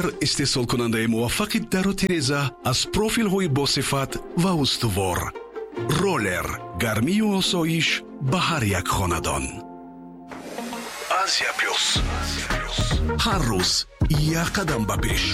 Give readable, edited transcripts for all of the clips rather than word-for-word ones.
ролер истеҳсолкунандаи муваффақи дару тиреза аз профилҳои босифат ва устувор. ролер гармию осоиш ба ҳар як хонадон. Азия плюс, ҳар рӯз як қадам ба пеш.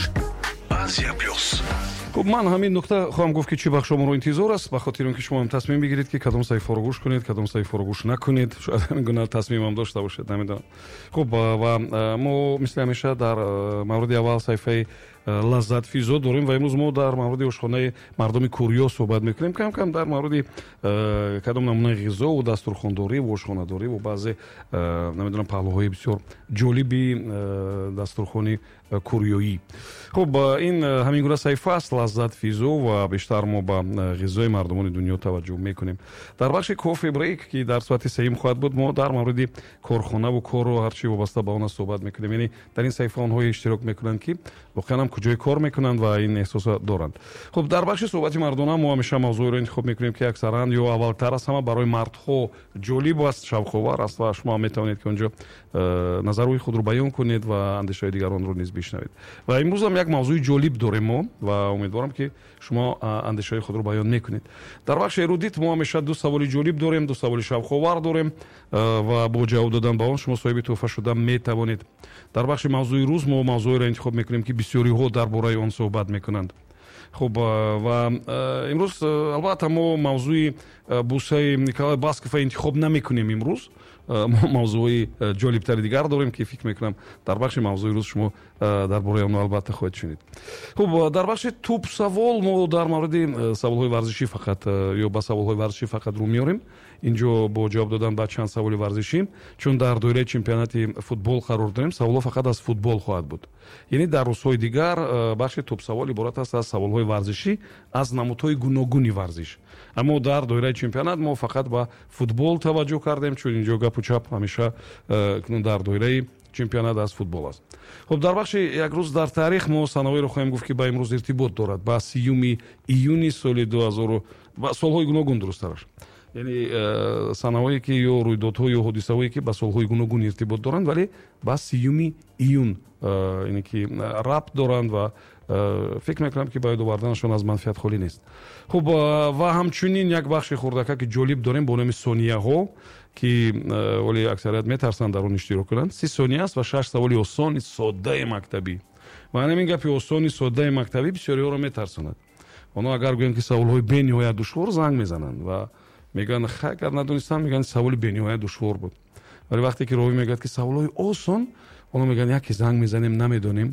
Азия плюс. خب من همین نکته خواهم گفت که چی بخش شما رو انتظار است، به خاطر اینکه شما هم تصمیم بگیرید که کدام صحیفه رو گوش کنید، کدام صحیفه رو گوش نکنید. شاید همین گونه تصمیم هم داشته باشید، نمیدونم. خب و ما مثل همیشه در مورد اول صحیفه لذت فیزو داریم و امروز ما در مورد آشخانه مردم کوریا صحبت میکنیم. کم کم در مورد کدام نمونه غذا و دسترخوانداری و آشخانه‌داری و بعضی نمیدونم پهلوهای بسیار جالبی دسترخوانی کوریایی. خب این همین گونه صحیفه است لذت فیزو و بیشتر ما با غذای مردمان دنیا توجه میکنیم. در بخش کافی بریک که در صورت سیم خواهد بود ما در مورد کارخانه و کار و هر چی وابسته به آن صحبت میکنیم. یعنی در این صحیفه آنها اشتراک میکنن که واقعا هم کجای کار میکنند و این احساس دارند. خب در بخش صحبت مردانه ما همیشه موضوعی رو انتخاب میکنیم که اکثرا یا اولتر از همه برای مردها جالب است، شوق‌آور است و شما میتونید که اونجا نظرهای خود رو بیان کنید و اندیشه‌های دیگران رو نیز بشنوید. و امروز هم یک موضوع جالب داریم ما و امیدوارم که شما اندیشه‌های خود رو بیان میکنید. در بخش ارودیت ما همیشه دو سوال جالب داریم، دو سوال شوق‌آور داریم و با جواب دادن به آن شما صاحب تحفه شده میتوانید. در بخش موضوع روز ما موضوعی را انتخاب میکنیم که بسیاری ها درباره آن صحبت میکنند. خب و امروز البته ما موضوع بوسه نیکولای باسکوف انتخاب نمیکنیم. امروز ما موضوع جالب تر دیگر داریم که فکر میکنم در بخش موضوع روز شما درباره آن البته خواهید شنید. خب در بخش توپ سوال ما در مورد سوال‌های ورزشی فقط یا با سوال‌های ورزشی فقط رو میاریم. اینجا با جواب دادن به چند سوال ورزشی، چون در دوره چمپیونات فوتبال قرار داریم سوال‌ها فقط از فوتبال خواهد بود. یعنی در روزهای دیگر بخش توپ سوال عبارت است از سوال‌های ورزشی از نمودهای گوناگون ورزش. اما در دوره چمپیونات ما فقط به فوتبال توجه کردیم، چون اینجا گپ و چپ همیشه در دوره چمپیونات از فوتبال است. خب در بخش یک روز در تاریخ ما سنوی رو خواهیم گفت که با امروز ارتباط دارد با 30 ایونی سال 2000 و سال‌های گوناگون درست ترش. یعنی سنوایی که یا رویدادها یا حادثه‌هایی که با سال‌های گوناگون ارتباط دارند ولی با 30 ایون یعنی که ربط دارند و فکر میکنم که باید آوردنشون از منفیت خالی نیست. خب و همچنین یک بخش خردکه که جالب داریم با نام ثانیه ها که ولی اکثریت میترسن در اون اشتراک کنند. 30 ثانیه است و 6 سوال آسان ساده مکتبی. و همین گپ آسان ساده مکتبی بسیاری ها رو میترساند. اونا اگر گویند که سوال‌های بی‌نهایت دشوار زنگ میزنند و میگن اگر ندونستم میگن سوال بی‌نهایت دشوار بود. ولی وقتی که راوی میگه که سوال‌های آسان اونا میگن یکی زنگ میزنیم نمیدونیم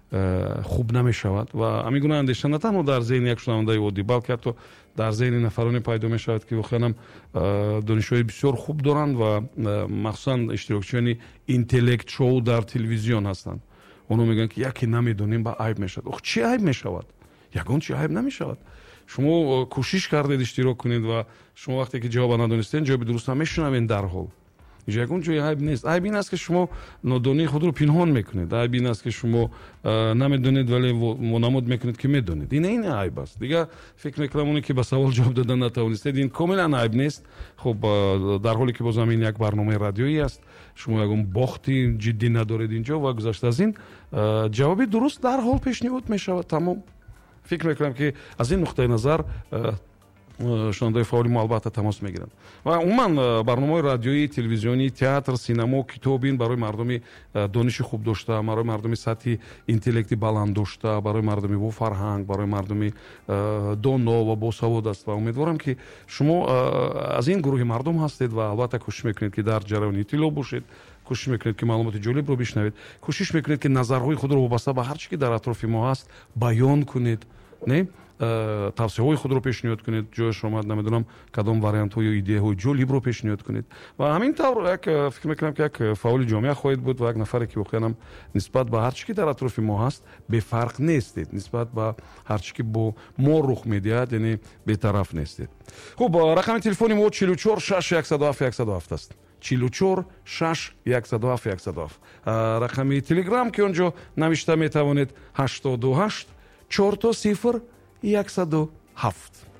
خوب نمیشود و همین گونه اندیشه نه تنها در ذهن یک شنونده عادی بلکه حتی در ذهن نفرانی پیدا میشود که واقعا دانشجوی بسیار خوب دارند و مخصوصا اشتراکچیان اینتלקت شو در تلویزیون هستند. اونا میگن که یکی نمیدونیم با عیب میشود. آخ چی عیب میشود؟ یگان چی عیب نمیشود. شما کوشش کردید اشتراک کنید و شما وقتی که جواب ندونستین جواب درست نمیشنوین در حال. یگان جای عیب نیست. عیب این است که شما نادانی خود رو پنهان میکنید. عیب این است که شما نمیدونید ولی منامد میکنید که میدونید. این عیب است. دیگه فکر میکنم اونی که به سوال جواب دادن نتوانستید این کاملا عیب نیست. خب در حالی که بازم این یک برنامه رادیویی است شما یگان باختی جدی ندارید اینجا و گذشته از این جواب درست در حال پیشنهاد میشود. تمام. فکر میکنم که از این نقطه نظر شنونده فعال ما البته تماس میگیرند و عموما برنامه رادیویی، تلویزیونی، تئاتر، سینما، کتاب این برای مردم دانش خوب داشته، برای مردم سطح اینتלקتی بلند داشته، برای مردم با فرهنگ، برای مردم دانا و باسواد است و امیدوارم که شما از این گروه مردم هستید و البته کوشش میکنید که در جریان اطلاع باشید، کوشش میکنید که معلومات جالب رو بشنوید، کوشش میکنید که نظرهای خود رو وابسته به هر چیزی که در اطراف ما هست بیان کنید، نه توصیه‌های خود رو پیشنهاد کنید. جایش اومد نمیدونم کدام واریانت ها یا ایده های جالب رو پیشنهاد کنید و همین طور یک فکر میکنم که یک فعال جامعه خواهید بود و یک نفری که واقعا نسبت به هر چیزی که در اطراف ما هست به فرق نیستید، نسبت به هر چیزی که با ما رخ میدهد یعنی به طرف نیستید. خب رقم تلفن ما 44 6 107 107 است. 44 6 107 107. رقم تلگرام که اونجا نوشته میتوانید 88 4 107.